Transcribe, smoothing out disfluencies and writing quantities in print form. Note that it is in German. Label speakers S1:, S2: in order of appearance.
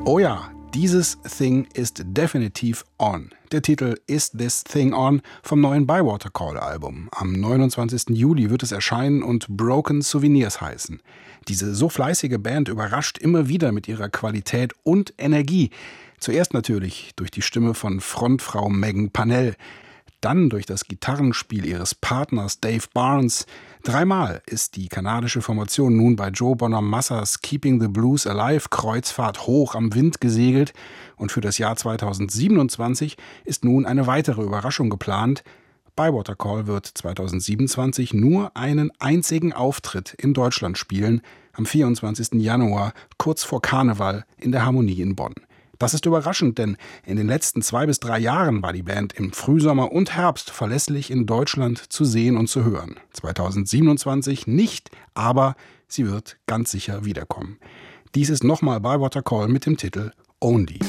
S1: Oh ja, dieses Thing ist definitiv on. Der Titel Is This Thing On vom neuen Bywater Call-Album. Am 29. Juli wird es erscheinen und Broken Souvenirs heißen. Diese so fleißige Band überrascht immer wieder mit ihrer Qualität und Energie. Zuerst natürlich durch die Stimme von Frontfrau Megan Pannell, dann durch das Gitarrenspiel ihres Partners Dave Barnes. Dreimal ist die kanadische Formation nun bei Joe Bonamassas Keeping the Blues Alive Kreuzfahrt hoch am Wind gesegelt und für das Jahr 2027 ist nun eine weitere Überraschung geplant. Bywater Call wird 2027 nur einen einzigen Auftritt in Deutschland spielen, am 24. Januar, kurz vor Karneval in der Harmonie in Bonn. Das ist überraschend, denn in den letzten 2 bis 3 Jahren war die Band im Frühsommer und Herbst verlässlich in Deutschland zu sehen und zu hören. 2027 nicht, aber sie wird ganz sicher wiederkommen. Dies ist nochmal Bywater Call mit dem Titel Only.